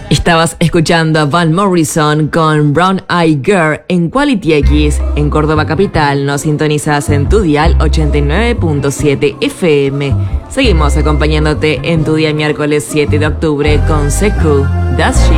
Estabas escuchando a Van Morrison con Brown Eyed Girl en Quality X. En Córdoba Capital nos sintonizas en tu dial 89.7 FM. Seguimos acompañándote en tu día miércoles 7 de octubre con Sekou, That's She.